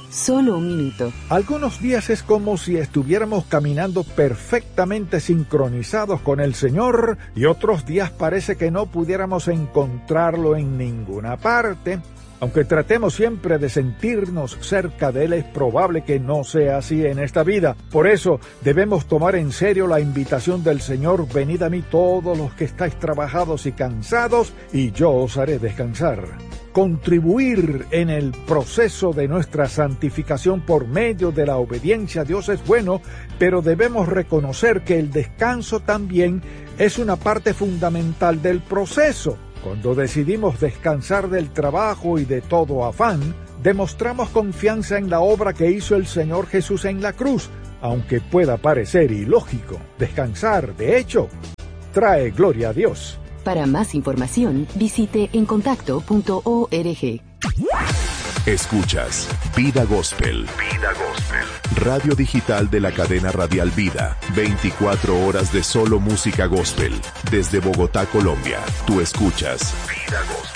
Solo un minuto. Algunos días es como si estuviéramos caminando perfectamente sincronizados con el Señor y otros días parece que no pudiéramos encontrarlo en ninguna parte. Aunque tratemos siempre de sentirnos cerca de Él, es probable que no sea así en esta vida. Por eso debemos tomar en serio la invitación del Señor: venid a mí todos los que estáis trabajados y cansados, y yo os haré descansar. Contribuir en el proceso de nuestra santificación por medio de la obediencia a Dios es bueno, pero debemos reconocer que el descanso también es una parte fundamental del proceso. Cuando decidimos descansar del trabajo y de todo afán, demostramos confianza en la obra que hizo el Señor Jesús en la cruz, aunque pueda parecer ilógico. Descansar, de hecho, trae gloria a Dios. Para más información, visite encontacto.org. Escuchas Vida Gospel. Vida Gospel. Radio digital de la cadena radial Vida. 24 horas de solo música gospel. Desde Bogotá, Colombia. Tú escuchas Vida Gospel.